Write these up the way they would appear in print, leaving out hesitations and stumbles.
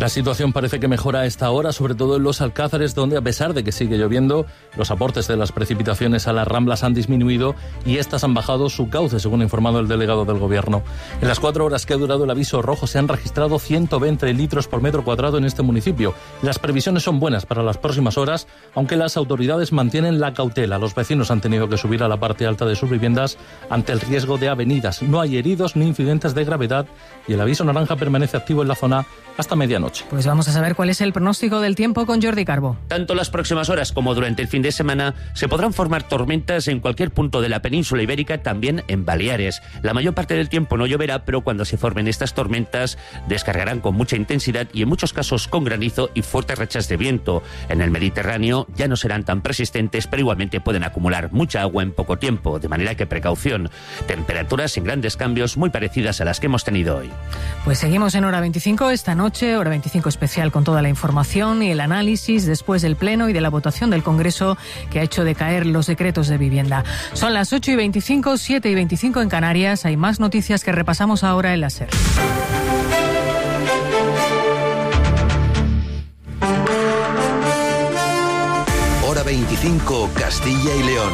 La situación parece que mejora a esta hora, sobre todo en los Alcázares, donde a pesar de que sigue lloviendo, los aportes de las precipitaciones a las Ramblas han disminuido y estas han bajado su cauce, según ha informado el delegado del Gobierno. En las 4 horas que ha durado el aviso rojo se han registrado 120 litros por metro cuadrado en este municipio. Las previsiones son buenas para las próximas horas, aunque las autoridades mantienen la cautela. Los vecinos han tenido que subir a la parte alta de sus viviendas ante el riesgo de avenidas. No hay heridos ni incidentes de gravedad y el aviso naranja permanece activo en la zona hasta medianoche. Pues vamos a saber cuál es el pronóstico del tiempo con Jordi Carbo. Tanto las próximas horas como durante el fin de semana se podrán formar tormentas en cualquier punto de la península ibérica, también en Baleares. La mayor parte del tiempo no lloverá, pero cuando se formen estas tormentas descargarán con mucha intensidad y en muchos casos con granizo y fuertes rachas de viento. En el Mediterráneo ya no serán tan persistentes, pero igualmente pueden acumular mucha agua en poco tiempo, de manera que precaución. Temperaturas sin grandes cambios, muy parecidas a las que hemos tenido hoy. Pues seguimos en Hora 25 esta noche, Hora 25 especial con toda la información y el análisis después del Pleno y de la votación del Congreso que ha hecho decaer los decretos de vivienda. Son las 8:25, 7:25 en Canarias. Hay más noticias que repasamos ahora en la SER. Hora 25, Castilla y León.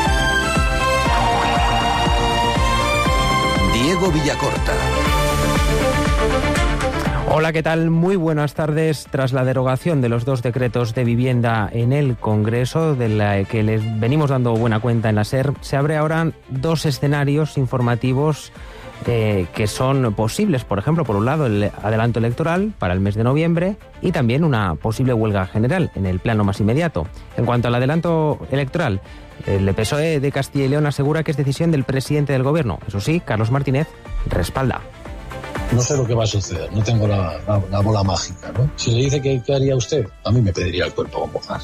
Diego Villacorta. Hola, ¿qué tal? Muy buenas tardes. Tras la derogación de los 2 decretos de vivienda en el Congreso, de la que les venimos dando buena cuenta en la SER, se abren ahora 2 escenarios informativos que son posibles. Por ejemplo, por un lado, el adelanto electoral para el mes de noviembre y también una posible huelga general en el plano más inmediato. En cuanto al adelanto electoral, el PSOE de Castilla y León asegura que es decisión del presidente del Gobierno. Eso sí, Carlos Martínez respalda. No sé lo que va a suceder, no tengo la bola mágica, ¿no? Si le dice que haría usted, a mí me pediría el cuerpo con Bogar.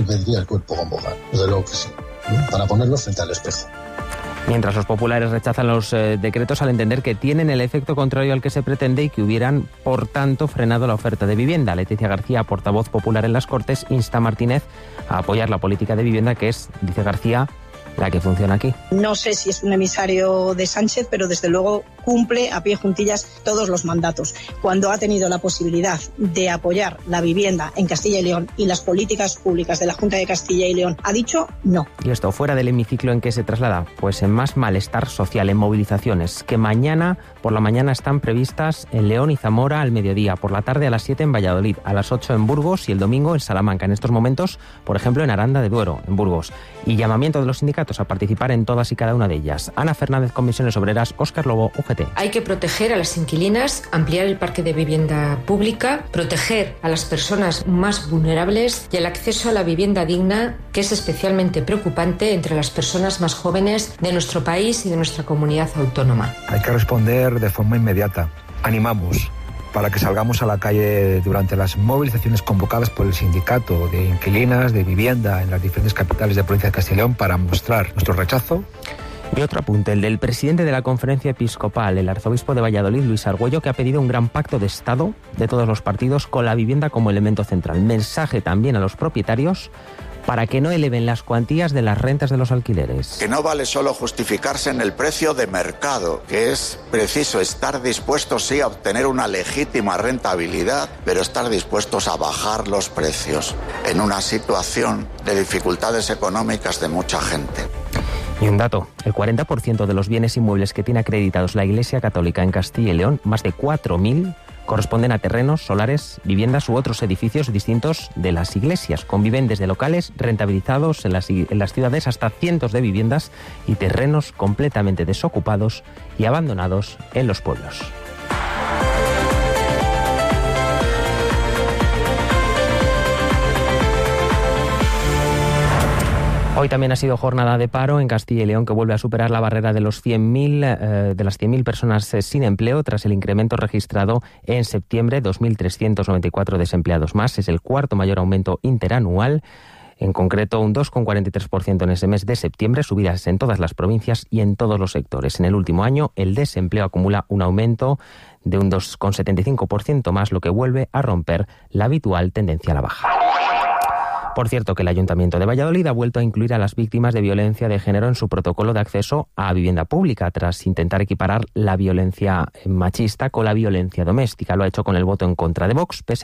Desde luego que sí, ¿no? Para ponerlo frente al espejo. Mientras los populares rechazan los decretos al entender que tienen el efecto contrario al que se pretende y que hubieran, por tanto, frenado la oferta de vivienda. Leticia García, portavoz popular en las Cortes, insta a Martínez a apoyar la política de vivienda que es, dice García, la que funciona aquí. No sé si es un emisario de Sánchez, pero desde luego cumple a pie juntillas todos los mandatos. Cuando ha tenido la posibilidad de apoyar la vivienda en Castilla y León y las políticas públicas de la Junta de Castilla y León, ha dicho no. Y esto fuera del hemiciclo, ¿en qué se traslada? Pues en más malestar social, en movilizaciones, que mañana por la mañana están previstas en León y Zamora al mediodía, por la tarde a las 7 en Valladolid, a las 8 en Burgos y el domingo en Salamanca. En estos momentos, por ejemplo, en Aranda de Duero, en Burgos. Y llamamiento de los sindicatos a participar en todas y cada una de ellas. Ana Fernández, Comisiones Obreras, Óscar Lobo, UGT. Hay que proteger a las inquilinas, ampliar el parque de vivienda pública, proteger a las personas más vulnerables y el acceso a la vivienda digna, que es especialmente preocupante entre las personas más jóvenes de nuestro país y de nuestra comunidad autónoma. Hay que responder de forma inmediata. Animamos para que salgamos a la calle durante las movilizaciones convocadas por el sindicato de inquilinas de vivienda en las diferentes capitales de provincia de Castilla y León para mostrar nuestro rechazo. Y otro apunte, el del presidente de la Conferencia Episcopal, el arzobispo de Valladolid, Luis Argüello, que ha pedido un gran pacto de Estado de todos los partidos con la vivienda como elemento central. Mensaje también a los propietarios para que no eleven las cuantías de las rentas de los alquileres. Que no vale solo justificarse en el precio de mercado, que es preciso estar dispuestos, sí, a obtener una legítima rentabilidad, pero estar dispuestos a bajar los precios en una situación de dificultades económicas de mucha gente. Y un dato, el 40% de los bienes inmuebles que tiene acreditados la Iglesia Católica en Castilla y León, más de 4.000, corresponden a terrenos, solares, viviendas u otros edificios distintos de las iglesias. Conviven desde locales rentabilizados en las ciudades hasta cientos de viviendas y terrenos completamente desocupados y abandonados en los pueblos. Hoy también ha sido jornada de paro en Castilla y León, que vuelve a superar la barrera de las 100.000 personas sin empleo tras el incremento registrado en septiembre, 2.394 desempleados más. Es el cuarto mayor aumento interanual. En concreto, un 2,43% en ese mes de septiembre, subidas en todas las provincias y en todos los sectores. En el último año, el desempleo acumula un aumento de un 2,75% más, lo que vuelve a romper la habitual tendencia a la baja. Por cierto, que el Ayuntamiento de Valladolid ha vuelto a incluir a las víctimas de violencia de género en su protocolo de acceso a vivienda pública, tras intentar equiparar la violencia machista con la violencia doméstica. Lo ha hecho con el voto en contra de Vox, pese